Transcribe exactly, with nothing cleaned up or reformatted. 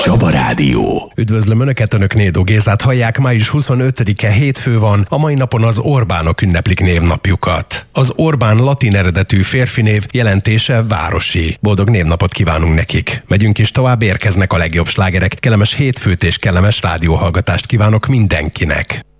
Csaba Rádió. Üdvözlöm Önöket, Önök Nédó Gézát hallják, május huszonötödike hétfő van, a mai napon az Orbánok ünneplik névnapjukat. Az Orbán latin eredetű férfinév, jelentése városi. Boldog névnapot kívánunk nekik. Megyünk is tovább, érkeznek a legjobb slágerek. Kellemes hétfőt és kellemes rádióhallgatást kívánok mindenkinek.